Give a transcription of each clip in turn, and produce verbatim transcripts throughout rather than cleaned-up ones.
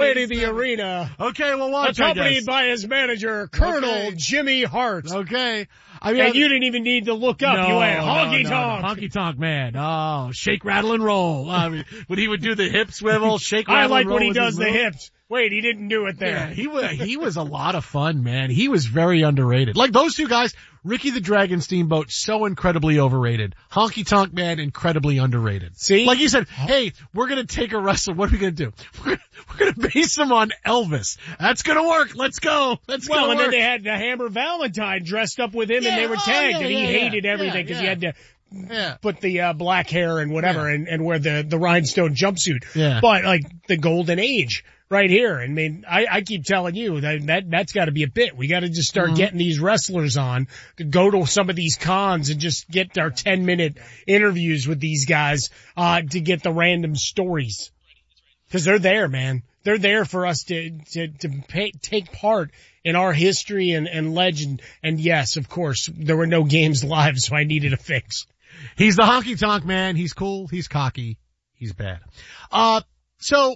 way to the arena. Okay, well, watch, accompanied by his manager, Colonel okay. Jimmy Hart. Okay. I mean, and I, you didn't even need to look up. No, you went honky no, tonk. No, no. Honky tonk man. Oh, shake, rattle, and roll. I mean, when he would do the hip swivel, shake, rattle, I like and roll when he with does his the roll. hips. Wait, he didn't do it there. Yeah, he was, he was a lot of fun, man. He was very underrated. Like those two guys, Ricky the Dragon Steamboat, so incredibly overrated. Honky Tonk Man, incredibly underrated. See? Like you said, hey, we're gonna take a wrestler. What are we gonna do? We're gonna, we're gonna base him on Elvis. That's gonna work. Let's go. Let's go. Well, and work. then they had the Hammer Valentine dressed up with him Yeah, and they were oh, tagged yeah, and he yeah, hated yeah, everything because yeah, he yeah. had to Yeah. put the uh, black hair and whatever Yeah. and, and wear the, the rhinestone jumpsuit. Yeah. But like the golden age right here. I mean, I, I keep telling you that, that that's got to be a bit. We got to just start Mm-hmm. getting these wrestlers on to go to some of these cons and just get our ten minute interviews with these guys, uh, to get the random stories. Cause they're there, man. They're there for us to, to, to pay, take part in our history and, and legend. And yes, of course, there were no games live, so I needed a fix. He's the honky tonk man. He's cool. He's cocky. He's bad. Uh, so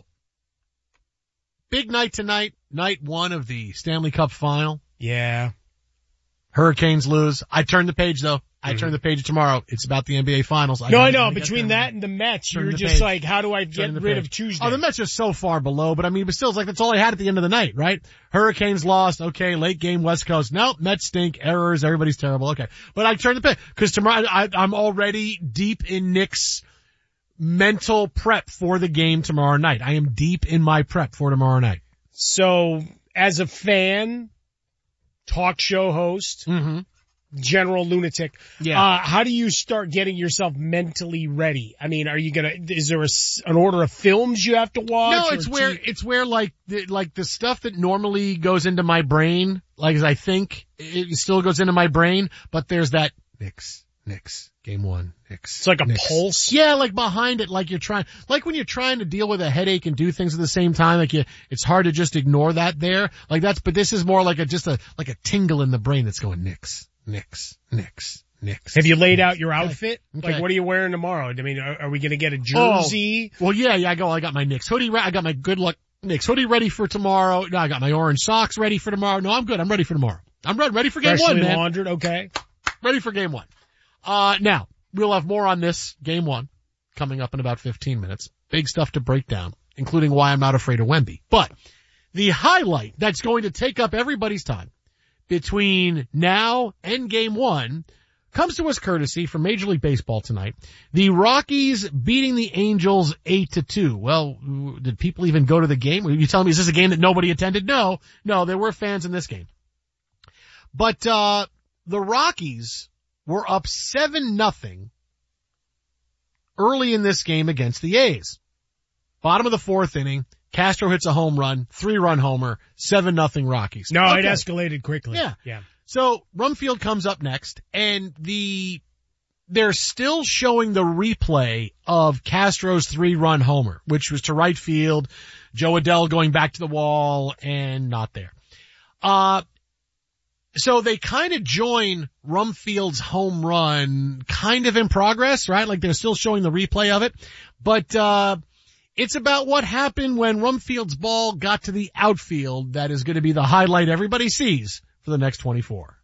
big night tonight, night one of the Stanley Cup final. Yeah. Hurricanes lose. I turn the page though. I Mm-hmm. turn the page tomorrow. It's about the N B A finals. I No, I gotta- know. gotta get Between there, that man. and the Mets, Turn you were the just page. like, how do I get Turn the rid page. of Tuesday? Oh, the Mets are so far below, but I mean, but still, it's like that's all I had at the end of the night, right? Hurricanes lost. Okay, late game West Coast. Nope, Mets stink. Errors. Everybody's terrible. Okay, but I turn the page because tomorrow I, I'm already deep in Nick's mental prep for the game tomorrow night. I am deep in my prep for tomorrow night. So, as a fan, talk show host, Mm-hmm. general lunatic, Yeah. uh, how do you start getting yourself mentally ready? I mean, are you gonna, is there a, s- an order of films you have to watch? No, or it's where T V? it's where like the, like the stuff that normally goes into my brain, like as I think, it still goes into my brain. But there's that Knicks, Knicks, game one, Knicks. It's like a Knicks. pulse? Yeah, like behind it, like you're trying, like when you're trying to deal with a headache and do things at the same time, like you, it's hard to just ignore that there. Like that's, but this is more like a just a like a tingle in the brain that's going Knicks, Knicks, Knicks, Knicks. Have you laid out your outfit? Okay. Like, what are you wearing tomorrow? I mean, are, are we gonna get a jersey? Oh, well, yeah, yeah, I go, I got my Knicks hoodie, re- I got my good luck Knicks hoodie ready for tomorrow. No, I got my orange socks ready for tomorrow. No, I'm good. I'm ready for tomorrow. I'm ready, ready for game Freshly one, man. laundered, okay. Ready for game one. Uh, now, we'll have more on this game one coming up in about fifteen minutes. Big stuff to break down, including why I'm not afraid of Wemby. But the highlight that's going to take up everybody's time between now and game one comes to us courtesy from Major League Baseball tonight. The Rockies beating the Angels eight to two. Well, did people even go to the game? You telling me is this a game that nobody attended? No, no, there were fans in this game. But, uh, the Rockies were up seven nothing early in this game against the A's. Bottom of the fourth inning, Castro hits a home run, three run homer, seven nothing Rockies. No, Okay. it escalated quickly. Yeah. Yeah. So Rumfield comes up next, and the they're still showing the replay of Castro's three-run homer, which was to right field, Joe Adell going back to the wall, and not there. Uh, so they kind of join Rumfield's home run kind of in progress, right? Like they're still showing the replay of it, but uh it's about what happened when Rumfield's ball got to the outfield that is going to be the highlight everybody sees for the next twenty-four.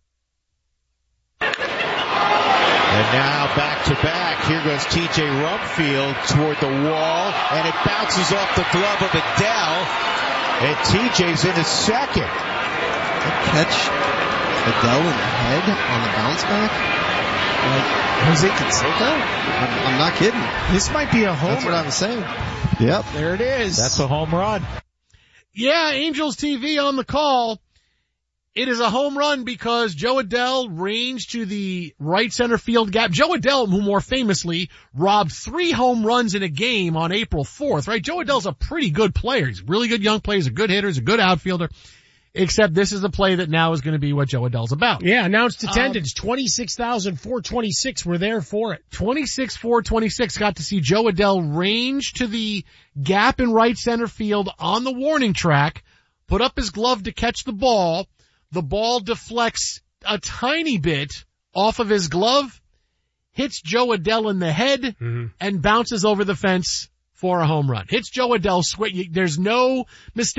And now back to back. Here goes T J Rumfield toward the wall, and it bounces off the glove of Adell, and T J's in a second. Catch Adell in the head on the bounce back? Like Jose Canseco? I'm, I'm not kidding. This might be a homer. That's what I'm saying. Yep. There it is. That's a home run. Yeah, Angels T V on the call. It is a home run because Joe Adell ranged to the right center field gap. Joe Adell, who more famously robbed three home runs in a game on April fourth, right? Joe Adell's a pretty good player. He's a really good young player. He's a good hitter. He's a good outfielder. Except this is the play that now is going to be what Joe Adell's about. Yeah, announced attendance. Um, twenty-six thousand four hundred twenty-six were there for it. twenty-six four twenty-six got to see Joe Adell range to the gap in right center field on the warning track, put up his glove to catch the ball. The ball deflects a tiny bit off of his glove, hits Joe Adell in the head, mm-hmm. and bounces over the fence for a home run. Hits Joe Adell. There's no mistake.